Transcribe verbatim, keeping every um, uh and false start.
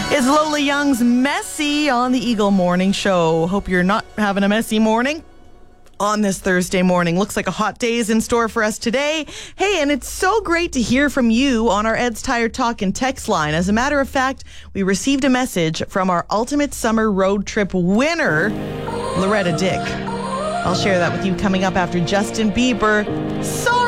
It's Lola Young's Messy on the Eagle Morning Show. Hope you're not having a messy morning on this Thursday morning. Looks like a hot day is in store for us today. Hey, and it's so great to hear from you on our Ed's Tire Talk and text line. As a matter of fact, we received a message from our Ultimate Summer Road Trip winner, Loretta Dick. I'll share that with you coming up after Justin Bieber. So